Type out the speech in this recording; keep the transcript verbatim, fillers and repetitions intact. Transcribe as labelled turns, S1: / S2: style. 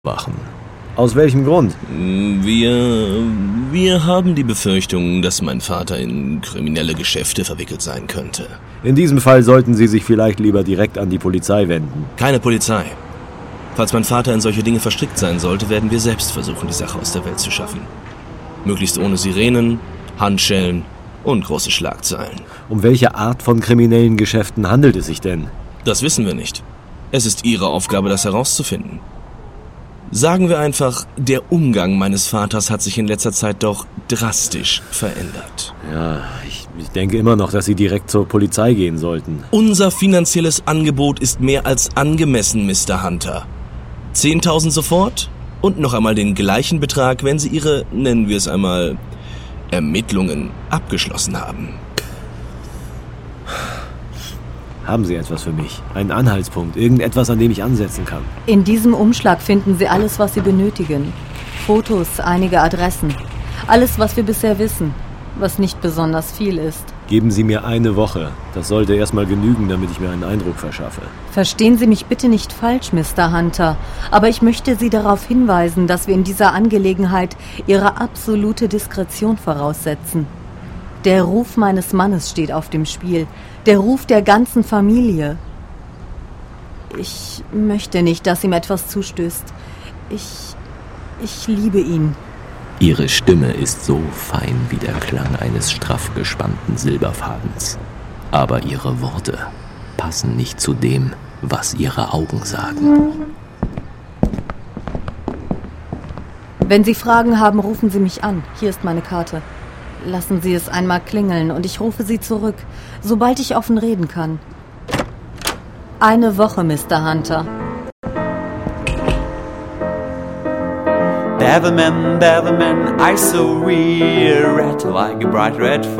S1: wachen. Aus welchem Grund?
S2: Wir... wir haben die Befürchtung, dass mein Vater in kriminelle Geschäfte verwickelt sein könnte.
S1: In diesem Fall sollten Sie sich vielleicht lieber direkt an die Polizei wenden.
S2: Keine Polizei. Falls mein Vater in solche Dinge verstrickt sein sollte, werden wir selbst versuchen, die Sache aus der Welt zu schaffen. Möglichst ohne Sirenen, Handschellen und große Schlagzeilen.
S1: Um welche Art von kriminellen Geschäften handelt es sich denn?
S2: Das wissen wir nicht. Es ist Ihre Aufgabe, das herauszufinden. Sagen wir einfach, der Umgang meines Vaters hat sich in letzter Zeit doch drastisch verändert.
S1: Ja, ich, ich denke immer noch, dass Sie direkt zur Polizei gehen sollten.
S2: Unser finanzielles Angebot ist mehr als angemessen, Mister Hunter. zehntausend sofort und noch einmal den gleichen Betrag, wenn Sie Ihre, nennen wir es einmal, Ermittlungen abgeschlossen haben.
S1: Haben Sie etwas für mich? Einen Anhaltspunkt? Irgendetwas, an dem ich ansetzen kann?
S3: In diesem Umschlag finden Sie alles, was Sie benötigen. Fotos, einige Adressen. Alles, was wir bisher wissen. Was nicht besonders viel ist.
S1: Geben Sie mir eine Woche. Das sollte erstmal genügen, damit ich mir einen Eindruck verschaffe.
S3: Verstehen Sie mich bitte nicht falsch, Mister Hunter. Aber ich möchte Sie darauf hinweisen, dass wir in dieser Angelegenheit Ihre absolute Diskretion voraussetzen. Der Ruf meines Mannes steht auf dem Spiel. Der Ruf der ganzen Familie. Ich möchte nicht, dass ihm etwas zustößt. Ich... ich liebe ihn.
S4: Ihre Stimme ist so fein wie der Klang eines straff gespannten Silberfadens. Aber ihre Worte passen nicht zu dem, was ihre Augen sagen.
S3: Wenn Sie Fragen haben, rufen Sie mich an. Hier ist meine Karte. Lassen Sie es einmal klingeln und ich rufe Sie zurück, sobald ich offen reden kann. Eine Woche, Mister Hunter.
S5: Beverman, Beverman, I so real red like a bright red